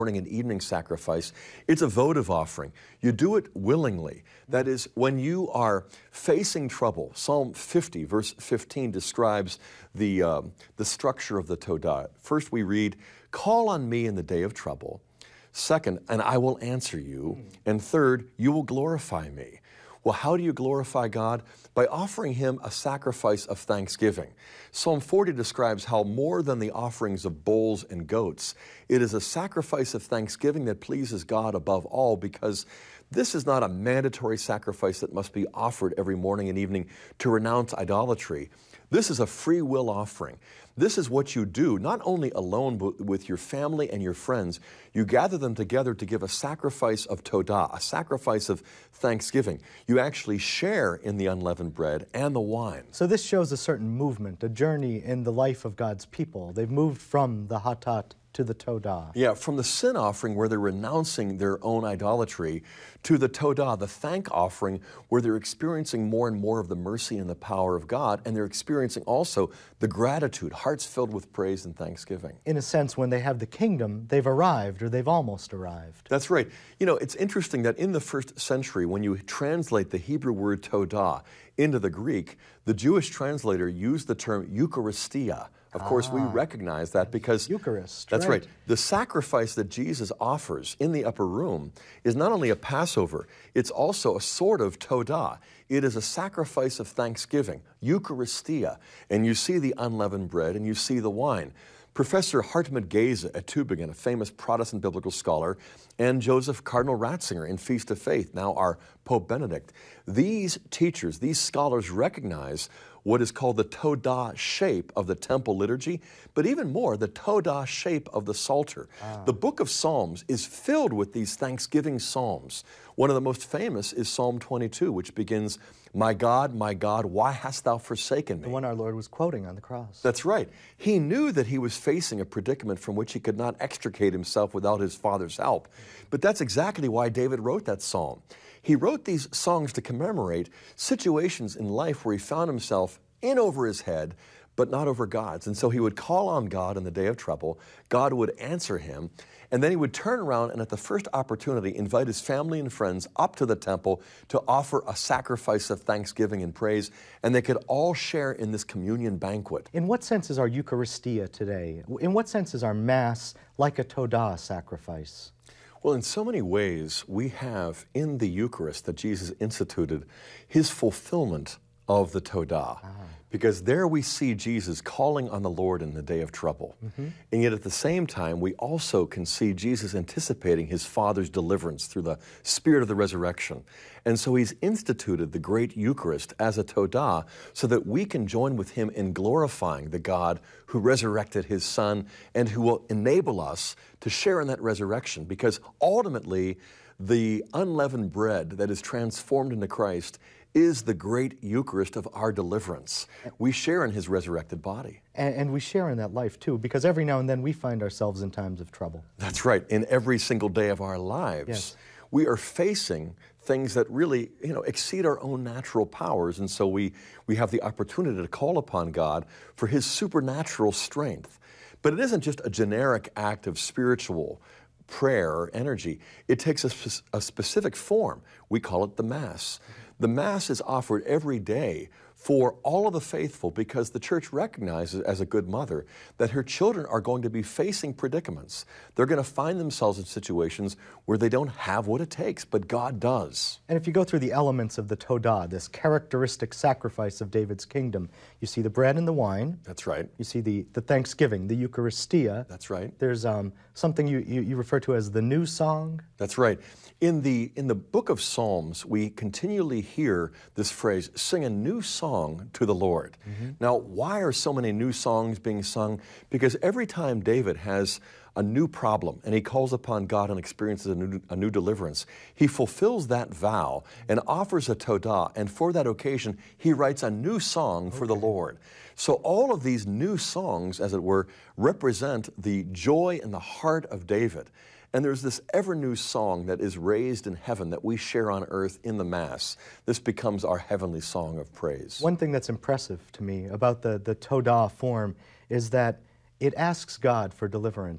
morning and evening sacrifice. It's a votive offering. You do it willingly. That is, when you are facing trouble. Psalm 50, verse 15 describes the structure of the Todah. First we read, "Call on me in the day of trouble. Second, and I will answer you. And third, you will glorify me." Well, how do you glorify God? By offering Him a sacrifice of thanksgiving. Psalm 40 describes how more than the offerings of bulls and goats, it is a sacrifice of thanksgiving that pleases God above all, because this is not a mandatory sacrifice that must be offered every morning and evening to renounce idolatry. This is a free will offering. This is what you do, not only alone, but with your family and your friends. You gather them together to give a sacrifice of Todah, a sacrifice of thanksgiving. You actually share in the unleavened bread and the wine. So this shows a certain movement, a journey in the life of God's people. They've moved from the Hatat to the Todah. Yeah, from the sin offering where they're renouncing their own idolatry to the Todah, the thank offering, where they're experiencing more and more of the mercy and the power of God, and they're experiencing also the gratitude, hearts filled with praise and thanksgiving. In a sense, when they have the kingdom, they've arrived, or they've almost arrived. That's right. You know, it's interesting that in the first century, when you translate the Hebrew word Todah into the Greek, the Jewish translator used the term Eucharistia. Of course, we recognize that because Eucharist. That's right. The sacrifice that Jesus offers in the upper room is not only a Passover, it's also a sort of Todah. It is a sacrifice of thanksgiving, Eucharistia. And you see the unleavened bread and you see the wine. Professor Hartmut Geze at Tübingen, a famous Protestant biblical scholar, and Joseph Cardinal Ratzinger in Feast of Faith, now our Pope Benedict, these teachers, these scholars recognize what is called the Todah shape of the temple liturgy, but even more, the Todah shape of the Psalter. The book of Psalms is filled with these thanksgiving psalms. One of the most famous is Psalm 22, which begins, my God, why hast thou forsaken me?" The one our Lord was quoting on the cross. That's right. He knew that he was facing a predicament from which he could not extricate himself without his Father's help. But that's exactly why David wrote that psalm. He wrote these songs to commemorate situations in life where he found himself in over his head, but not over God's. And so he would call on God in the day of trouble. God would answer him. And then he would turn around and at the first opportunity invite his family and friends up to the temple to offer a sacrifice of thanksgiving and praise. And they could all share in this communion banquet. In what sense is our Eucharistia today? In what sense is our Mass like a Todah sacrifice? Well, in so many ways, we have in the Eucharist that Jesus instituted his fulfillment of the Todah. Because there we see Jesus calling on the Lord in the day of trouble. And yet at the same time, we also can see Jesus anticipating his Father's deliverance through the Spirit of the resurrection. And so he's instituted the great Eucharist as a Todah so that we can join with him in glorifying the God who resurrected his Son and who will enable us to share in that resurrection. Because ultimately, the unleavened bread that is transformed into Christ is the great Eucharist of our deliverance. We share in his resurrected body. And we share in that life too, because every now and then we find ourselves in times of trouble. That's right. In every single day of our lives, we are facing things that really, exceed our own natural powers. And so we have the opportunity to call upon God for his supernatural strength. But it isn't just a generic act of spiritual prayer or energy. It takes a specific form. We call it the Mass. The Mass is offered every day for all of the faithful because the church recognizes as a good mother that her children are going to be facing predicaments. They're going to find themselves in situations where they don't have what it takes, but God does. And if you go through the elements of the Todah, this characteristic sacrifice of David's kingdom, you see the bread and the wine. That's right. You see the thanksgiving, the Eucharistia. That's right. There's something you refer to as the new song. That's right. In the book of Psalms, we continually hear this phrase, sing a new song to the Lord. Now, why are so many new songs being sung? Because every time David has a new problem and he calls upon God and experiences a new deliverance, he fulfills that vow and offers a Todah, and for that occasion, he writes a new song for the Lord. So all of these new songs, as it were, represent the joy in the heart of David. And there's this ever-new song that is raised in heaven that we share on earth in the Mass. This becomes our heavenly song of praise. One thing that's impressive to me about the Todah form is that it asks God for deliverance,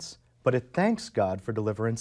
but it thanks God for deliverance